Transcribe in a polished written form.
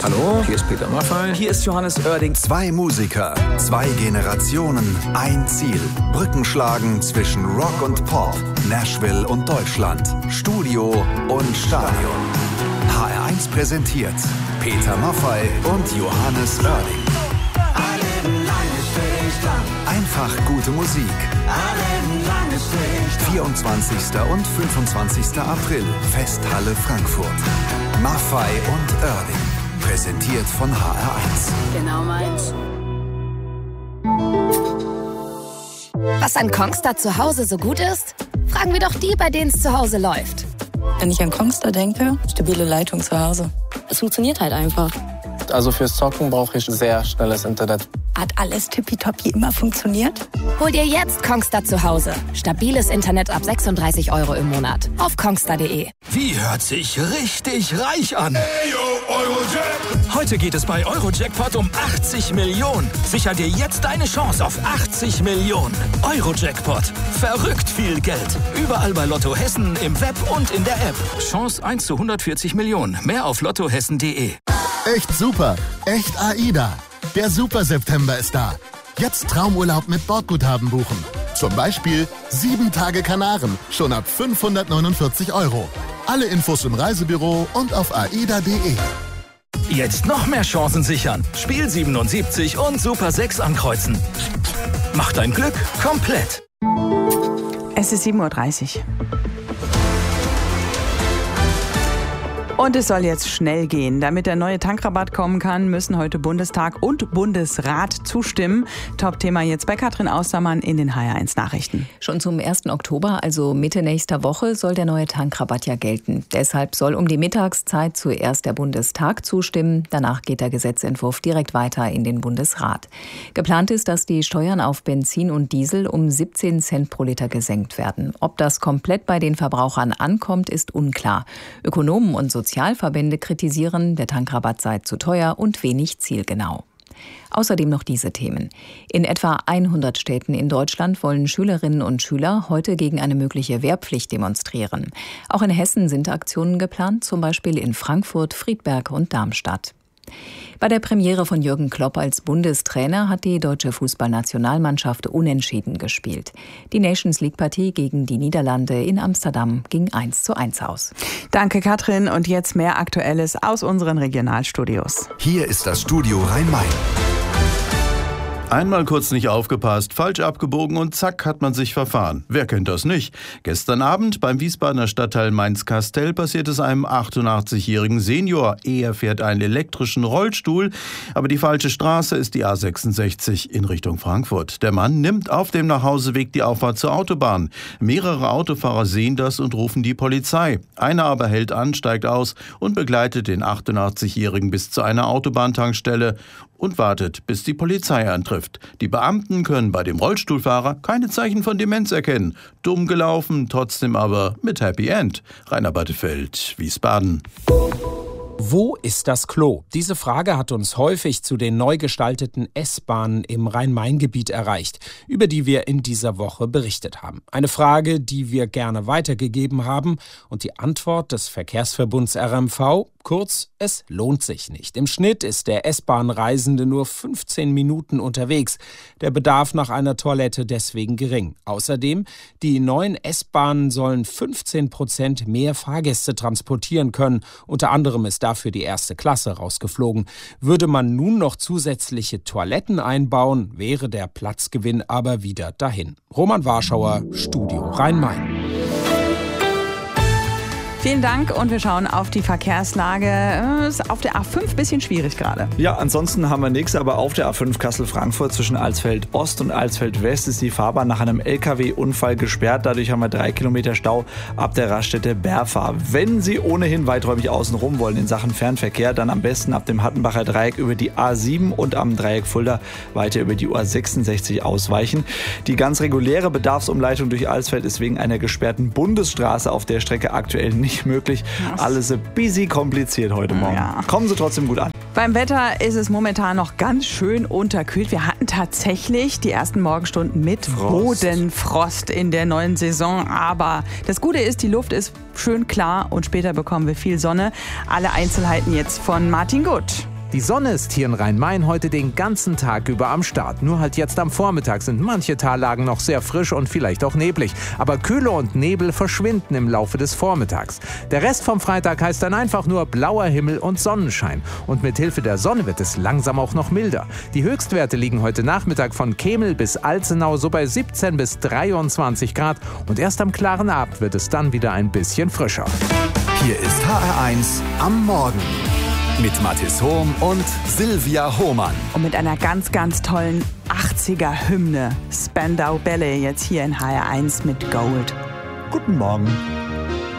Hallo, hier ist Peter Maffay. Hier ist Johannes Oerding. 2 Musiker, 2 Generationen, ein Ziel. Brücken schlagen zwischen Rock und Pop, Nashville und Deutschland, Studio und Stadion. HR1 präsentiert Peter Maffay und Johannes Oerding. Einfach gute Musik. 24. und 25. April, Festhalle Frankfurt. Maffay und Oerding. Präsentiert von HR1. Genau meins. Was an Kongstar zu Hause so gut ist? Fragen wir doch die, bei denen es zu Hause läuft. Wenn ich an Kongstar denke, stabile Leitung zu Hause. Es funktioniert halt einfach. Also fürs Zocken brauche ich sehr schnelles Internet. Hat alles tippitoppi immer funktioniert? Hol dir jetzt Kongstar zu Hause. Stabiles Internet ab 36 € im Monat. Auf kongstar.de. Wie hört sich richtig reich an? Hey, yo, Eurojackpot. Heute geht es bei Eurojackpot um 80 Millionen. Sicher dir jetzt deine Chance auf 80 Millionen. Eurojackpot. Verrückt viel Geld. Überall bei Lotto Hessen, im Web und in der App. Chance 1 zu 140 Millionen. Mehr auf lottohessen.de. Echt super. Echt AIDA. Der Super September ist da. Jetzt Traumurlaub mit Bordguthaben buchen. Zum Beispiel 7 Tage Kanaren, schon ab 549 €. Alle Infos im Reisebüro und auf aida.de. Jetzt noch mehr Chancen sichern. Spiel 77 und Super 6 ankreuzen. Mach dein Glück komplett. Es ist 7:30 Uhr. Und es soll jetzt schnell gehen. Damit der neue Tankrabatt kommen kann, müssen heute Bundestag und Bundesrat zustimmen. Top-Thema jetzt bei Katrin Austermann in den HR1 Nachrichten. Schon zum 1. Oktober, also Mitte nächster Woche, soll der neue Tankrabatt ja gelten. Deshalb soll um die Mittagszeit zuerst der Bundestag zustimmen. Danach geht der Gesetzentwurf direkt weiter in den Bundesrat. Geplant ist, dass die Steuern auf Benzin und Diesel um 17 Cent pro Liter gesenkt werden. Ob das komplett bei den Verbrauchern ankommt, ist unklar. Ökonomen und Sozialverbände kritisieren, der Tankrabatt sei zu teuer und wenig zielgenau. Außerdem noch diese Themen. In etwa 100 Städten in Deutschland wollen Schülerinnen und Schüler heute gegen eine mögliche Wehrpflicht demonstrieren. Auch in Hessen sind Aktionen geplant, zum Beispiel in Frankfurt, Friedberg und Darmstadt. Bei der Premiere von Jürgen Klopp als Bundestrainer hat die deutsche Fußballnationalmannschaft unentschieden gespielt. Die Nations-League-Partie gegen die Niederlande in Amsterdam ging 1:1 aus. Danke, Katrin. Und jetzt mehr Aktuelles aus unseren Regionalstudios. Hier ist das Studio Rhein-Main. Einmal kurz nicht aufgepasst, falsch abgebogen und zack hat man sich verfahren. Wer kennt das nicht? Gestern Abend beim Wiesbadener Stadtteil Mainz-Kastel passiert es einem 88-jährigen Senior. Er fährt einen elektrischen Rollstuhl, aber die falsche Straße ist die A66 in Richtung Frankfurt. Der Mann nimmt auf dem Nachhauseweg die Auffahrt zur Autobahn. Mehrere Autofahrer sehen das und rufen die Polizei. Einer aber hält an, steigt aus und begleitet den 88-jährigen bis zu einer Autobahntankstelle und wartet, bis die Polizei eintrifft. Die Beamten können bei dem Rollstuhlfahrer keine Zeichen von Demenz erkennen. Dumm gelaufen, trotzdem aber mit Happy End. Rainer Battefeld, Wiesbaden. Wo ist das Klo? Diese Frage hat uns häufig zu den neu gestalteten S-Bahnen im Rhein-Main-Gebiet erreicht, über die wir in dieser Woche berichtet haben. Eine Frage, die wir gerne weitergegeben haben und die Antwort des Verkehrsverbunds RMV: kurz, es lohnt sich nicht. Im Schnitt ist der S-Bahn-Reisende nur 15 Minuten unterwegs. Der Bedarf nach einer Toilette deswegen gering. Außerdem, die neuen S-Bahnen sollen 15% mehr Fahrgäste transportieren können. Unter anderem ist dafür die erste Klasse rausgeflogen. Würde man nun noch zusätzliche Toiletten einbauen, wäre der Platzgewinn aber wieder dahin. Roman Warschauer, Studio Rhein-Main. Vielen Dank und wir schauen auf die Verkehrslage. Ist auf der A5 ein bisschen schwierig gerade. Ja, ansonsten haben wir nichts, aber auf der A5 Kassel-Frankfurt zwischen Alsfeld Ost und Alsfeld West ist die Fahrbahn nach einem LKW-Unfall gesperrt. Dadurch haben wir 3 Kilometer Stau ab der Raststätte Berfa. Wenn Sie ohnehin weiträumig außenrum wollen in Sachen Fernverkehr, dann am besten ab dem Hattenbacher Dreieck über die A7 und am Dreieck Fulda weiter über die U66 ausweichen. Die ganz reguläre Bedarfsumleitung durch Alsfeld ist wegen einer gesperrten Bundesstraße auf der Strecke aktuell nicht möglich. Alles ein bisschen kompliziert heute Morgen. Ja. Kommen Sie trotzdem gut an. Beim Wetter ist es momentan noch ganz schön unterkühlt. Wir hatten tatsächlich die ersten Morgenstunden mit Bodenfrost in der neuen Saison. Aber das Gute ist, die Luft ist schön klar und später bekommen wir viel Sonne. Alle Einzelheiten jetzt von Martin Gutt. Die Sonne ist hier in Rhein-Main heute den ganzen Tag über am Start. Nur halt jetzt am Vormittag sind manche Tallagen noch sehr frisch und vielleicht auch neblig. Aber Kühle und Nebel verschwinden im Laufe des Vormittags. Der Rest vom Freitag heißt dann einfach nur blauer Himmel und Sonnenschein. Und mit Hilfe der Sonne wird es langsam auch noch milder. Die Höchstwerte liegen heute Nachmittag von Kemel bis Alzenau so bei 17 bis 23 Grad. Und erst am klaren Abend wird es dann wieder ein bisschen frischer. Hier ist HR1 am Morgen mit Mathis Hohm und Silvia Hohmann. Und mit einer ganz, ganz tollen 80er-Hymne. Spandau Ballet jetzt hier in HR1 mit Gold. Guten Morgen.